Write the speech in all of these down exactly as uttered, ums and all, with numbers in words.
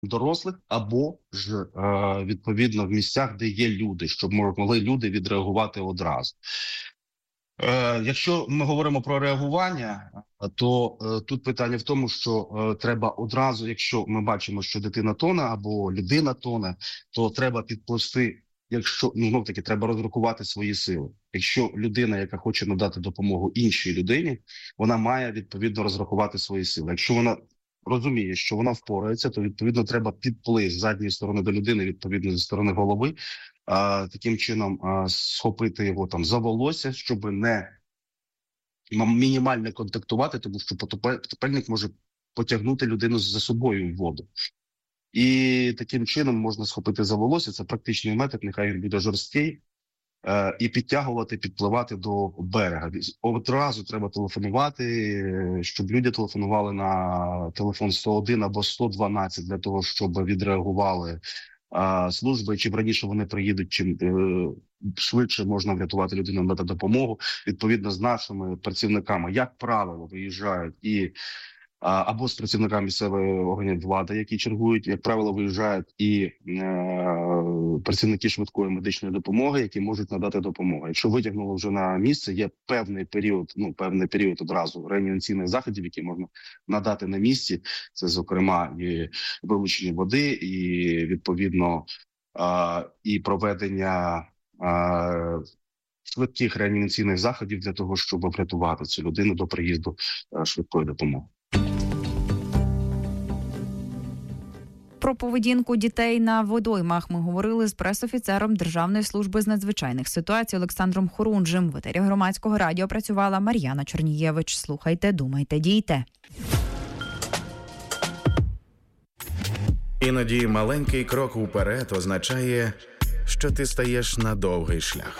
дорослих або ж е, відповідно в місцях, де є люди, щоб могли люди відреагувати одразу. Е, якщо ми говоримо про реагування, то е, тут питання в тому, що е, треба одразу, якщо ми бачимо, що дитина тоне або людина тоне, то треба підплисти. Якщо ну знов таки треба розрахувати свої сили. Якщо людина, яка хоче надати допомогу іншій людині, вона має відповідно розрахувати свої сили. Якщо вона розуміє, що вона впорається, то відповідно треба підплив з задньої сторони до людини, відповідно зі сторони голови, а, таким чином а, схопити його там за волосся, щоб не мінімально контактувати, тому що потопельник може потягнути людину за собою в воду. І таким чином можна схопити за волосся, це практичний метод, нехай він буде жорсткий, е, і підтягувати, підпливати до берега. Одразу треба телефонувати, щоб люди телефонували на телефон сто один або сто дванадцять для того, щоб відреагували е, служби. Чим раніше вони приїдуть, чим е, швидше можна врятувати людину, надати допомогу. Відповідно з нашими працівниками, як правило, виїжджають і або з працівниками місцевої органів влади, які чергують, як правило, виїжджають і е, працівники швидкої медичної допомоги, які можуть надати допомогу. Якщо витягнули вже на місце, є певний період, ну певний період одразу реанімаційних заходів, які можна надати на місці. Це, зокрема, і вилучення води, і відповідно е, і проведення е, швидких реанімаційних заходів для того, щоб врятувати цю людину до приїзду е, швидкої допомоги. Про поведінку дітей на водоймах ми говорили з пресофіцером Державної служби з надзвичайних ситуацій Олександром Хорунжим. В етері Громадського радіо працювала Мар'яна Чернієвич. Слухайте, думайте, дійте. Іноді маленький крок уперед означає, що ти стаєш на довгий шлях.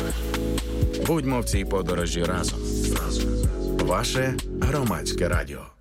Будьмо в цій подорожі разом. Ваше Громадське радіо.